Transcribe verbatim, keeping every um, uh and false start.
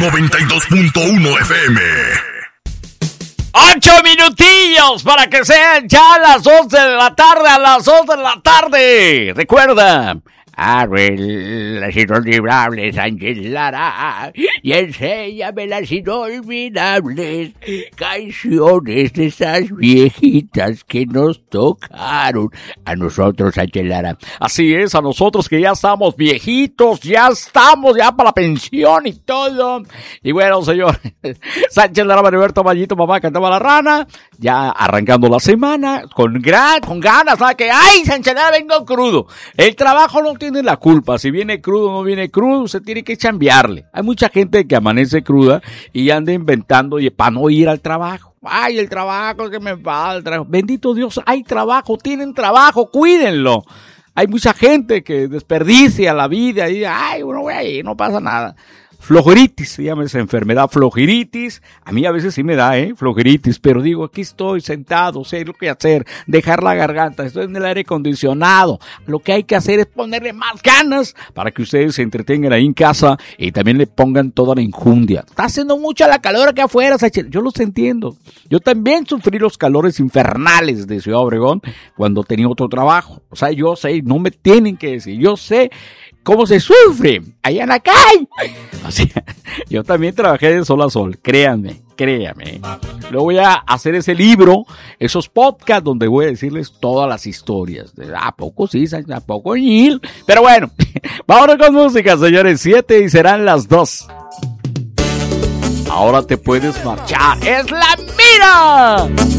noventa y dos punto uno F M. Ocho minutillos para que sean ya las doce de la tarde, a las dos de la tarde. Recuerda, abre las inolvidables, Sánchez Lara, y enséñame las inolvidables canciones de esas viejitas que nos tocaron a nosotros, Sánchez Lara. Así es, a nosotros que ya estamos viejitos, ya estamos ya para la pensión y todo. Y bueno, señor, Sánchez Lara, Mariberto Mallito, mamá cantaba la rana, ya arrancando la semana, con gran, con ganas, ¿sabes? Que, ay, Sánchez Lara, vengo crudo. El trabajo no tiene la culpa, si viene crudo o no viene crudo, se tiene que chambearle. Hay mucha gente que amanece cruda y anda inventando y para no ir al trabajo. Ay, el trabajo que me falta. Bendito Dios, hay trabajo, tienen trabajo, cuídenlo. Hay mucha gente que desperdicia la vida y ay, bueno, voy a ir, no pasa nada. Flojeritis, se llama esa enfermedad, flojeritis. A mí a veces sí me da, ¿eh? Flojeritis, pero digo, aquí estoy sentado, sé lo que hacer, dejar la garganta, estoy en el aire acondicionado. Lo que hay que hacer es ponerle más ganas para que ustedes se entretengan ahí en casa y también le pongan toda la enjundia. Está haciendo mucha la calor acá afuera, Sachel. Yo los entiendo. Yo también sufrí los calores infernales de Ciudad Obregón cuando tenía otro trabajo. O sea, yo sé, no me tienen que decir, yo sé cómo se sufre allá en la calle. Así, yo también trabajé de sol a sol, créanme, créanme. Luego voy a hacer ese libro, esos podcasts donde voy a decirles todas las historias. ¿A poco sí? ¿A poco Neil? Pero bueno, vámonos con música, señores. Siete y serán las dos. Ahora te puedes marchar. ¡Es la mira!